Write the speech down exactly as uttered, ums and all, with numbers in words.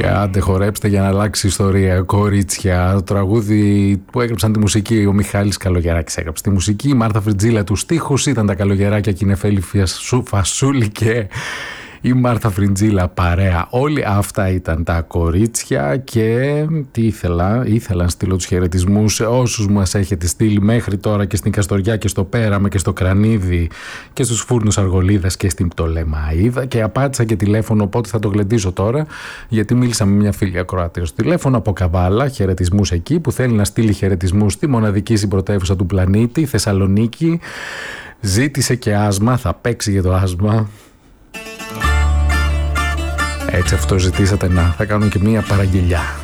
Και άντε χορέψτε για να αλλάξει η ιστορία. Κορίτσια, το τραγούδι που έγραψαν τη μουσική, ο Μιχάλης Καλογεράκης έγραψε τη μουσική, η Μάρθα Φριτζίλα τους στίχους, ήταν τα Καλογεράκια και η Νεφέλη Φασούλη και η Μάρθα Φριτζίλα παρέα. Όλοι αυτά ήταν τα κορίτσια. Και τι ήθελα, ήθελα να στείλω τους χαιρετισμούς σε όσους μας έχετε στείλει μέχρι τώρα και στην Καστοριά και στο Πέραμα και στο Κρανίδι και στους Φούρνους Αργολίδας και στην Πτολεμαΐδα, και απάντησα και τηλέφωνο, οπότε θα το γλεντήσω τώρα, γιατί μίλησα με μια φίλη ακροάτρια στο τηλέφωνο από Καβάλα, χαιρετισμούς εκεί, που θέλει να στείλει χαιρετισμούς στη μοναδική συμπρωτεύουσα του πλανήτη, Θεσσαλονίκη. Ζήτησε και άσμα, θα παίξει για το άσμα. Έτσι αυτό ζητήσατε, να θα κάνω και μία παραγγελιά.